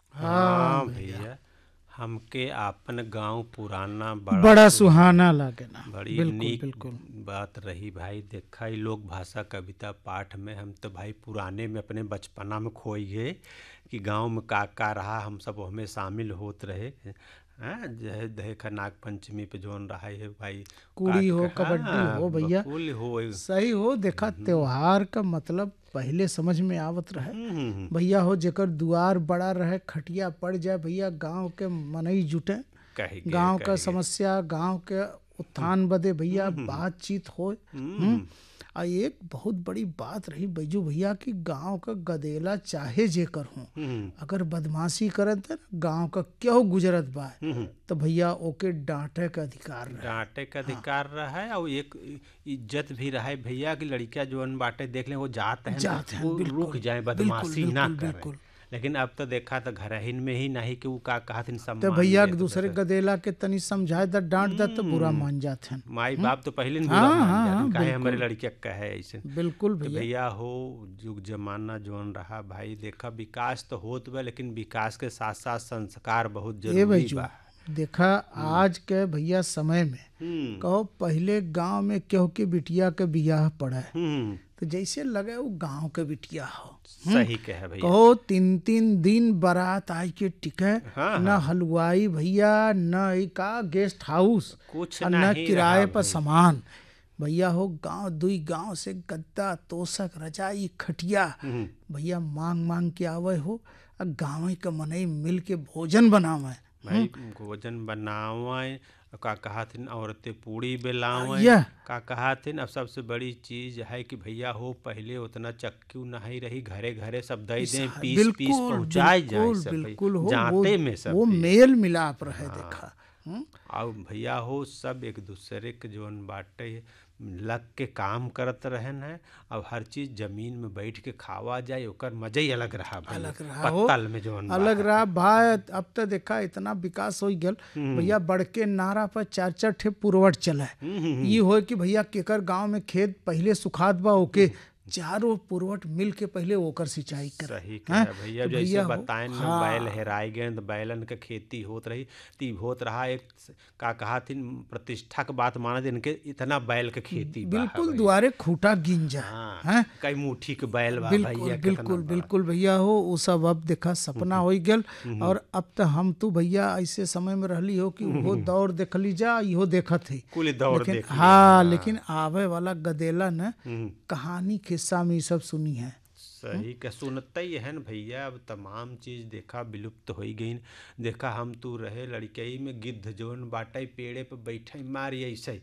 हाँ हाँ भैया। भैया, हमके आपन गांव पुराना बड़ा बड़ा सुहाना। सुहाना लागेला। बड़ी बिल्कुल नीक बिल्कुल। बात रही भाई। देखा ही लोक भाषा कविता पाठ में हम तो भाई पुराने में अपने बचपना में खोई गए कि गांव में का रहा, हम सब हमें शामिल होत रहे। हाँ जय देखा नाग पंचमी पे जोन रहा है भाई। कुड़ी हो कबड्डी हाँ हो भैया, बकुल हो। सही हो। देखा त्योहार का मतलब पहले समझ में आवत रहे भैया हो, जेकर दुआर बड़ा रहे, खटिया पड़ जाए भैया, गांव के मनई जुटे, कह गए गांव का कह गए। समस्या, गांव के उत्थान बदे भैया बातचीत हो। हम्म। आ एक बहुत बड़ी बात रही बैजू भैया कि गांव का गदेला चाहे जेकर हो, अगर बदमाशी करत है ना, गांव का क्यों गुजरत बा, तो भैया ओके डांटे का अधिकार रहे। डांटे का अधिकार रहा है और एक इज्जत भी रहा है भैया कि लड़कियां जोन बाटे देख लें वो जात हैं तो जाते हैं, वो रुक बिल्कुल जाए, बिल्कुल बदमाशी ना बिल्कुल करें। बिल्कुल। लेकिन अब तो देखा तो घर हिन में ही नहीं कि वो का कहत तो सम्मान भैया देत दूसरे बस। गदेला के तनी समझाए द डांट द तो बुरा हम्म, मान जाते हैं। माई बाप तो पहले न बुरा हाँ मान हाँ जाते हाँ काहे हमारे बिल्कुल लड़किया कहे ऐसे। बिल्कुल तो भैया। भैया हो युग जमाना जोन रहा भाई, देखा विकास तो होत बा लेकिन विकास के साथ साथ संस्कार बहुत ए जरूरी भैजू बा। देखा, आज के भैया समय में हम्म कहो पहले गांव में क्यों के बिटिया के बियाह पड़ा है हम्म तो जैसे लगे वो गांव के बिटिया हो। सही कहे भैया। कहो 3 3 दिन बारात आई के टिके, हाँ न हाँ हलवाई भैया, न ई का गेस्ट हाउस, कुछ और न नहीं रहा किराए पर भाई। सामान। भैया हो गांव दुई गांव से गद्दा तोसक रजाई खटिया भैया मांग मांग के आवे हो, और गाँव के मनई मिल के भोजन बनावे। भाई भोजन बनावें, का कहथिन औरतें पूड़ी बेलावें, यह का कहथिन। अब सबसे बड़ी चीज है कि भैया हो पहले उतना चक्की नहीं रही, घरे घरे सब दई दें, पीस पीस बिल्कुल पहुंचाए जाए बिल्कुल सब भाई, बिल्कुल हो जाते में सब वो भी। मेल मिलाप रहे हाँ देखा। हम्म। और भैया हो सब एक दूसरे के जोन बाटे लग के काम करत रहन है। अब हर चीज जमीन में बैठ के खावा जाए ओकर मजा ही अलग रहा भैया। अलग रहा हो, पत्तल में जोन बा अलग है। रहा भाई। अब तो देखा इतना विकास हो गया भैया, बड़के नारा पर 4 4 ठे पुरवट चले। ये हो कि भैया केकर गांव में खेत पहले सुखात बा ओके चारों पुरवट मिल के पहले ओकर सिंचाई करे। सही हैं कहे भैया। तो जैसे भैया हो, बताएं न बैल हाँ हेराए गए तो बैलन के खेती होत रही, ती होत रहा एक का कहा थी प्रतिष्ठा के बात माना दिन के इतना बैल के खेती बा है बिल्कुल भैया। दुआरे खूंटा गिन जा। हाँ हैं कई मुट्ठी के बैल बा बिल्कुल भैया कितना बिल्कुल बड़ा। बिल्कुल भैया हो, वो सब अब देखा सपना हो गल। और अब तो हम तो भैया ऐसे समय में रहली हो कि वो दौर देखली जा, इहो देखत है। कुल दौड़ लेकिन देख लिया हाँ, हाँ। लेकिन आवे वाला गदेला न हम्म, कहानी खिस्सा में ये सब सुनी है। सही का सुनते ही है न भैया। अब तमाम चीज देखा विलुप्त हो गई न। देखा हम तू रहे लड़कई में गिद्ध जोन बाटे पेड़े पे बैठे मारी ऐसे